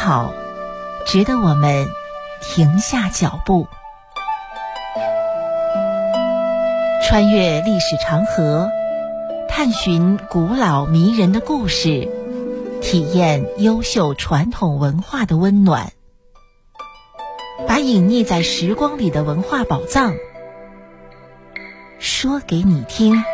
好，值得我们停下脚步，穿越历史长河，探寻古老迷人的故事，体验优秀传统文化的温暖，把隐匿在时光里的文化宝藏说给你听。